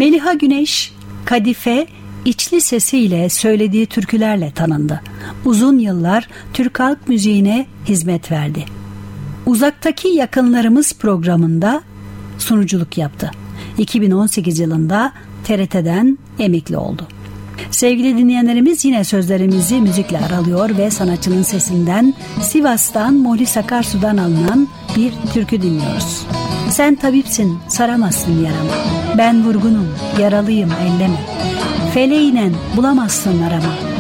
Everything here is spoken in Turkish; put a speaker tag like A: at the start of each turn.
A: Meliha Güneş, kadife, içli sesiyle söylediği türkülerle tanındı. Uzun yıllar Türk halk müziğine hizmet verdi. Uzaktaki Yakınlarımız programında sunuculuk yaptı. 2018 yılında TRT'den emekli oldu. Sevgili dinleyenlerimiz, yine sözlerimizi müzikle aralıyor ve sanatçının sesinden Sivas'tan Muhlis Akarsu'dan alınan bir türkü dinliyoruz. Sen tabipsin, saramazsın yarama. Ben vurgunum, yaralıyım, elleme. Feleğinen bulamazsın arama.